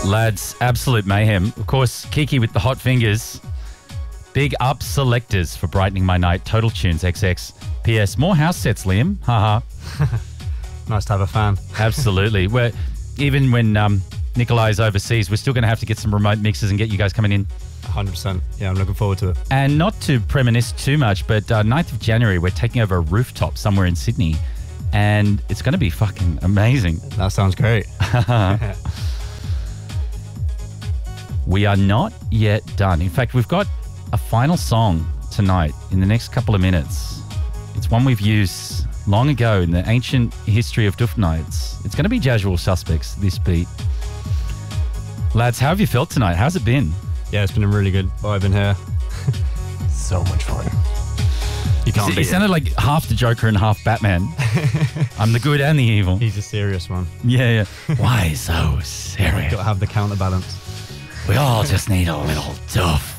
Lads, absolute mayhem. Of course, Kiki with the hot fingers. Big up selectors for brightening my night. Total Tunes XX. P.S. More house sets, Liam. Haha. Nice to have a fan. Absolutely. Even when Nikolai's overseas, we're still going to have to get some remote mixes and get you guys coming in. 100%. Yeah, I'm looking forward to it. And not to reminisce too much, but 9th of January, we're taking over a rooftop somewhere in Sydney. And it's going to be fucking amazing. That sounds great. We are not yet done. In fact, we've got a final song tonight in the next couple of minutes. It's one we've used long ago in the ancient history of Duft Nights. It's going to be Jasual Suspects, this beat. Lads, how have you felt tonight? How's it been? Yeah, it's been a really good vibe in here. So much fun. You can't He sounded like half the Joker and half Batman. I'm the good and the evil. He's a serious one. Yeah. Why so serious? Got to have the counterbalance. We all just need a little duff.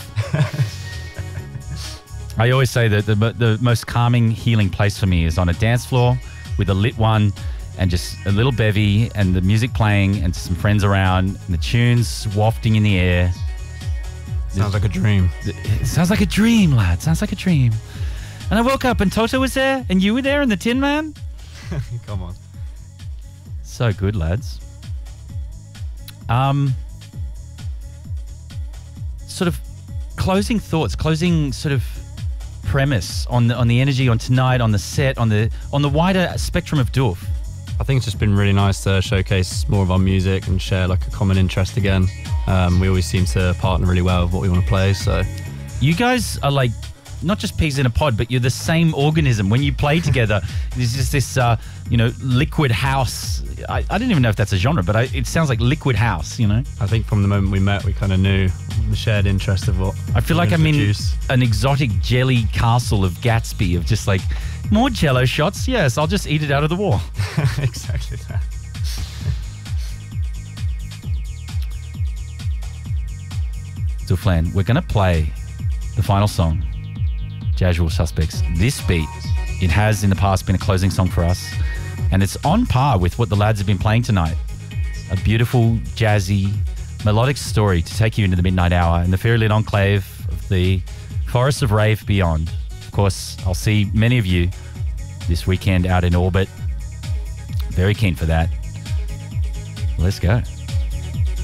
I always say that the most calming, healing place for me is on a dance floor with a lit one and just a little bevy and the music playing and some friends around and the tunes wafting in the air. Sounds like a dream. It sounds like a dream, lad. Sounds like a dream. And I woke up and Toto was there and you were there and the Tin Man. Come on. So good, lads. Sort of closing thoughts, closing sort of premise on the energy on tonight, on the set, on the wider spectrum of Doof. I think it's just been really nice to showcase more of our music and share like a common interest again. We always seem to partner really well with what we want to play. So you guys are like not just peas in a pod, but you're the same organism. When you play together, there's just this, liquid house. I don't even know if that's a genre, but it sounds like liquid house, I think from the moment we met, we kind of knew the shared interest of what I feel like I'm in an exotic jelly castle of Gatsby of just like, more Jello shots? Yes, I'll just eat it out of the wall. Exactly that. Duflan, we're going to play the final song, Jasual Suspects. This beat, it has in the past been a closing song for us, and it's on par with what the lads have been playing tonight. A beautiful, jazzy, melodic story to take you into the midnight hour in the fairy lit enclave of the Forest of Rave beyond. Of course, I'll see many of you this weekend out in orbit. Very keen for that. Let's go.